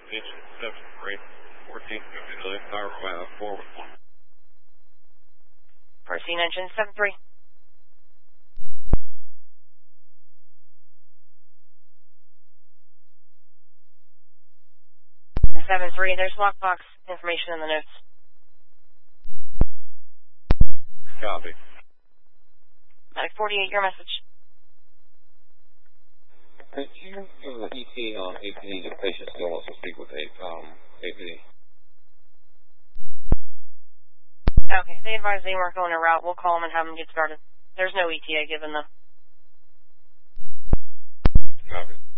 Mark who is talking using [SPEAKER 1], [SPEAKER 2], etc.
[SPEAKER 1] Engine 73, 1450, power 411.
[SPEAKER 2] Proceed, engine 73. 73, there's lockbox information in the notes.
[SPEAKER 1] Copy.
[SPEAKER 2] Medic 48, your message.
[SPEAKER 3] Could you give the ET on APD? The patient still wants to speak with APD.
[SPEAKER 2] Okay, they advised they weren't going to route. We'll call them and have them get started. There's no ETA given though.
[SPEAKER 3] Copy.